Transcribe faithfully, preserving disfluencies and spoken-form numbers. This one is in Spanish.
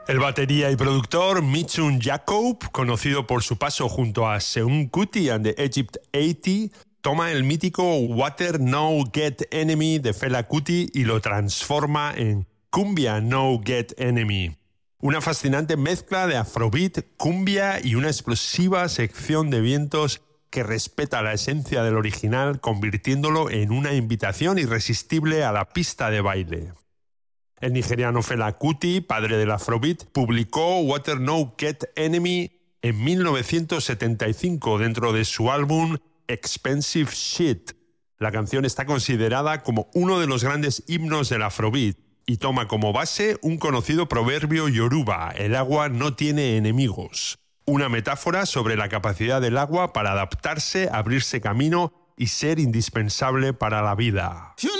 El batería y productor Mitchum Jacob, conocido por su paso junto a Seun Kuti and the Egypt ochenta, toma el mítico Water No Get Enemy de Fela Kuti y lo transforma en Cumbia No Get Enemy. Una fascinante mezcla de afrobeat, cumbia y una explosiva sección de vientos que respeta la esencia del original, convirtiéndolo en una invitación irresistible a la pista de baile. El nigeriano Fela Kuti, padre del afrobeat, publicó Water No Get Enemy en mil novecientos setenta y cinco dentro de su álbum Expensive Shit. La canción está considerada como uno de los grandes himnos del afrobeat y toma como base un conocido proverbio yoruba: el agua no tiene enemigos. Una metáfora sobre la capacidad del agua para adaptarse, abrirse camino y ser indispensable para la vida.